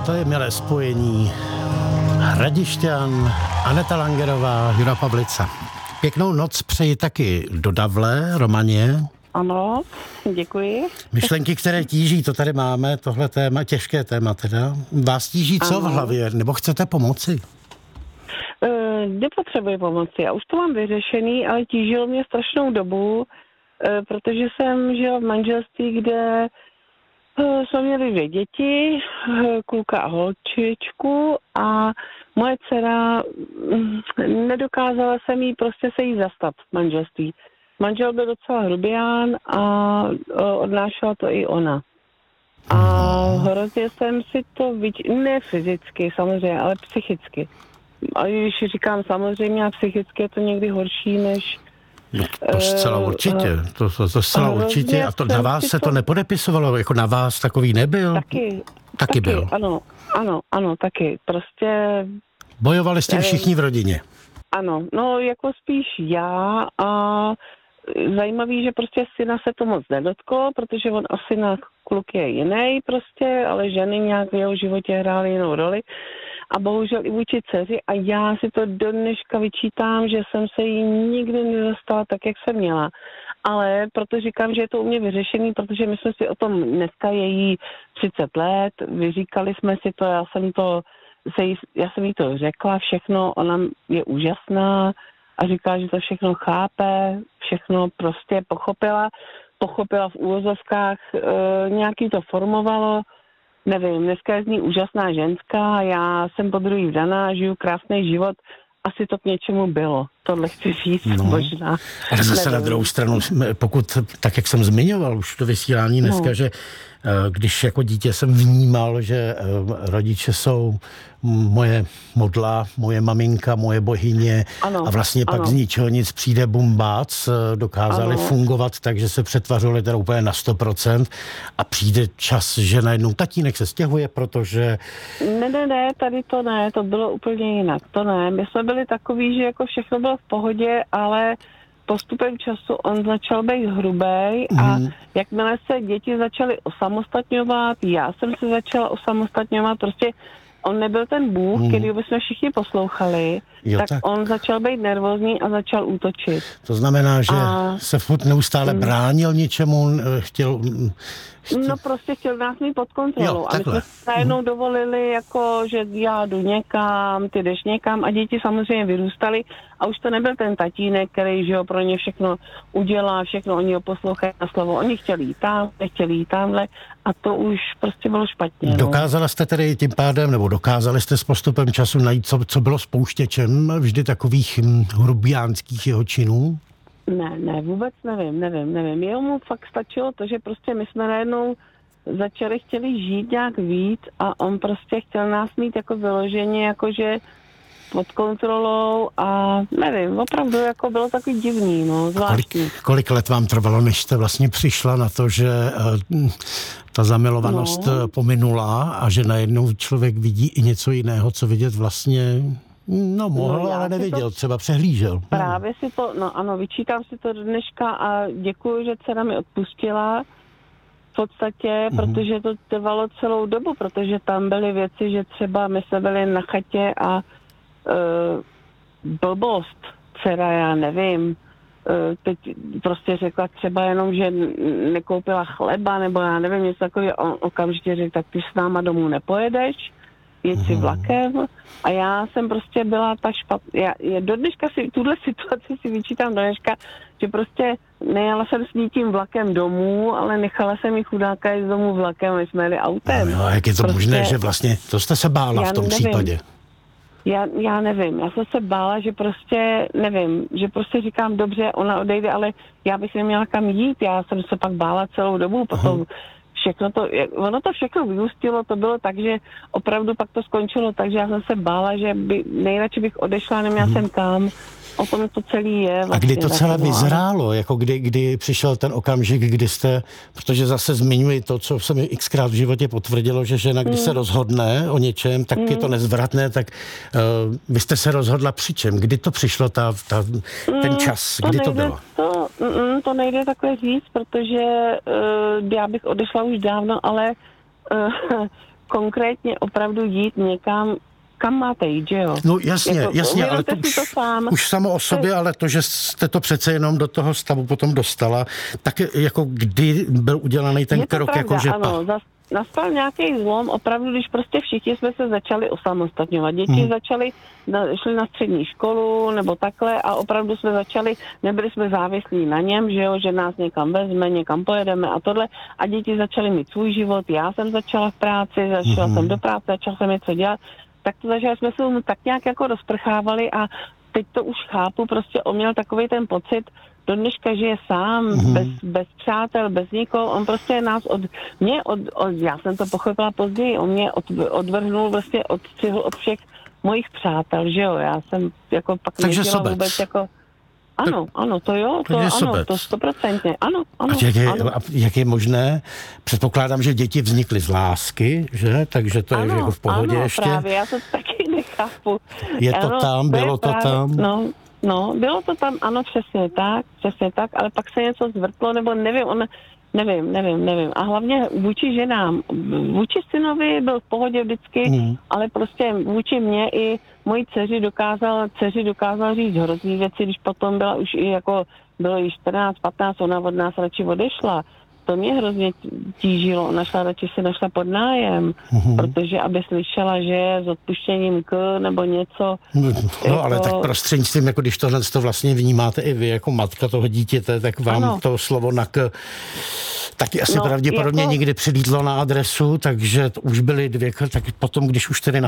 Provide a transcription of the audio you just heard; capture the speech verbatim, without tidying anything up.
to je milé spojení. Hradišťan, Aneta Langerová, Jura Pavlica. Pěknou noc přeji taky do Davle, Romaně. Ano, děkuji. Myšlenky, které tíží, to tady máme, tohle téma, těžké téma teda. Vás tíží co ano. v hlavě, nebo chcete pomoci? E, nepotřebuji pomoci, já už to mám vyřešený, ale tížilo mě strašnou dobu, e, protože jsem žila v manželství, kde e, jsme měli dvě děti, e, kluka a holčičku a moje dcera m, nedokázala jsem jí prostě se jí zastat v manželství. Manžel byl docela hrubián a odnášela to i ona. A hrozně jsem si to viděla, ne fyzicky samozřejmě, ale psychicky. A když říkám samozřejmě, a psychicky je to někdy horší, než... No, to zcela určitě, to, to, to zcela určitě. A to na vás se to nepodepisovalo, jako na vás takový nebyl? Taky. Taky byl? Ano, ano, ano, taky. Prostě... Bojovali s tím všichni v rodině? Ano, no jako spíš já a... Zajímavý, že prostě syna se to moc nedotklo, protože on asi na kluk je jiný prostě, ale ženy nějak v jeho životě hrály jinou roli. A bohužel i vůči dceři a já si to do dneška vyčítám, že jsem se jí nikdy nedostala tak, jak jsem měla. Ale proto říkám, že je to u mě vyřešený, protože my jsme si o tom, dneska je jí třicet let, vyříkali jsme si to, já jsem to, se jí, já jsem jí to řekla všechno, ona je úžasná, a říká, že to všechno chápe, všechno prostě pochopila. Pochopila v úvozovkách, e, nějaký to formovalo. Nevím, dneska je z ní úžasná ženská, já jsem po druhý vdaná, žiju krásný život. Asi to k něčemu bylo. Tohle chci říct, no, možná. Ale zase nevím. Na druhou stranu, pokud, tak jak jsem zmiňoval už to vysílání dneska, no. že když jako dítě jsem vnímal, že rodiče jsou moje modla, moje maminka, moje bohyně ano, a vlastně pak ano. z ničeho nic přijde bumbác, dokázali ano. fungovat tak, že se přetvařovali teda úplně na sto procent a přijde čas, že najednou tatínek se stěhuje, protože... Ne, ne, ne, tady to ne, to bylo úplně jinak, to ne. My jsme byli takový, že jako všechno bylo v pohodě, ale postupem času on začal být hrubej a mm. jakmile se děti začaly osamostatňovat, já jsem se začala osamostatňovat, prostě on nebyl ten Bůh, mm. který bychom všichni poslouchali, jo, tak, tak on začal být nervózní a začal útočit. To znamená, že a... se furt neustále mm. bránil něčemu, chtěl... chtěl... No prostě chtěl nás mít pod kontrolou. Jo, a my jsme najednou mm. dovolili, jako, že já jdu někam, ty jdeš někam a děti samozřejmě vyrůstaly a už to nebyl ten tatínek, který, že jo, pro ně všechno udělá, všechno oni ho poslouchají na slovo. Oni chtěli jít tam, nechtěli jít tamhle a to už prostě bylo špatně. No. Dokázala jste tedy tím pádem, nebo dokázali jste s postupem času najít, co, co bylo spouštěčem vždy takových hm, hrubiánských jeho činů? Ne, ne, vůbec nevím, nevím, nevím. Jemu fakt stačilo to, že prostě my jsme najednou začali chtěli žít nějak víc a on prostě chtěl nás mít jako vyloženě, jakože pod kontrolou a nevím, opravdu jako bylo takový divný, no, zvláštní. Kolik, kolik let vám trvalo, než jste vlastně přišla na to, že uh, ta zamilovanost no. pominula a že najednou člověk vidí i něco jiného, co vidět vlastně... No mohl, no, ale nevěděl, to, třeba přehlížel. Právě si to, no ano, vyčítám si to do dneška a děkuji, že dcera mi odpustila v podstatě, mm. protože to trvalo celou dobu, protože tam byly věci, že třeba my jsme byli na chatě a uh, blbost, dcera, já nevím, uh, teď prostě řekla třeba jenom, že nekoupila chleba, nebo já nevím, něco takového, on okamžitě řekl, tak ty s náma domů nepojedeš, jet si vlakem a já jsem prostě byla tak špatná. Já do dneška si, tuhle situaci si vyčítám do dneška, že prostě nejela jsem s ní tím vlakem domů, ale nechala jsem ji chudáka jít z domů vlakem, my jsme jeli autem. No, jak je to prostě, možné, že vlastně, to jste se bála v tom nevím. případě? Já, já nevím, já jsem se bála, že prostě, nevím, že prostě říkám, dobře, ona odejde, ale já bych neměla kam jít, já jsem se pak bála celou dobu, potom uh-huh. všechno to, ono to všechno vyústilo, to bylo tak, že opravdu pak to skončilo, takže já jsem se bála, že by nejradši bych odešla, neměla hmm. jsem kam. O tom to celý je. Vlastně, a kdy to celé vyzrálo? Jako kdy, kdy přišel ten okamžik, kdy jste, protože zase zmiňuji to, co se mi xkrát v životě potvrdilo, že žena, když hmm. se rozhodne o něčem, tak hmm. je to nezvratné, tak uh, vy jste se rozhodla při čem? Kdy to přišlo, ta, ta, ten čas? To kdy nejde, to bylo? To, mm, to nejde takhle říct, protože uh, já bych odešla už dávno, ale uh, konkrétně opravdu jít někam, kam máte jít, že jo? No jasně, jako, jasně, ale to už, už, to sám. už samo o sobě, ale to, že jste to přece jenom do toho stavu potom dostala, tak jako kdy byl udělaný ten je to krok, pravda, jako že ano, zas, nastal nějaký zlom, opravdu, když prostě všichni jsme se začali osamostatňovat. Děti hmm. začaly, na, šli na střední školu nebo takhle a opravdu jsme začali, nebyli jsme závislí na něm, že jo, že nás někam vezme, někam pojedeme a tohle a děti začaly mít svůj život, já jsem začala v práci, začala hmm. jsem do práce, začala jsem něco dělat, tak to začali jsme se mu tak nějak jako rozprchávali a teď to už chápu, prostě on měl takový ten pocit, do dneška žije sám, mm-hmm. bez, bez přátel, bez nikoho, on prostě nás od, mě od, od, já jsem to pochopila později, on mě od, odvrhnul, vlastně odstřihl od všech mojich přátel, že jo, já jsem jako pak nedělala vůbec jako, ano, tak, ano, to jo, to ano, sobec. To stoprocentně, ano, ano. A jak je, ano. A jak je možné, předpokládám, že děti vznikly z lásky, že, takže to ano, je jako v pohodě ano, ještě. právě, já to taky nechápu. Je to ano, tam, to bylo to právě, tam? No, No, bylo to tam, ano, přesně tak, přesně tak, ale pak se něco zvrtlo, nebo nevím, on, nevím, nevím, nevím. A hlavně vůči ženám, vůči synovi byl v pohodě vždycky, mm. ale prostě vůči mě i mojí dceři dokázal, dceři dokázal říct hrozný věci, když potom byla už i jako, bylo jí čtrnáct, patnáct, ona od nás radši odešla. To mě hrozně tížilo, ona šla, radši si našla pod nájem, mm-hmm. protože aby slyšela, že je s odpuštěním k nebo něco. No, jako... ale tak prostřednictvím, jako když tohle to vlastně vnímáte i vy jako matka toho dítěte, tak vám ano. to slovo na k taky asi no, pravděpodobně jako... někdy přilítlo na adresu, takže to už byly dvě, tak potom, když už tedy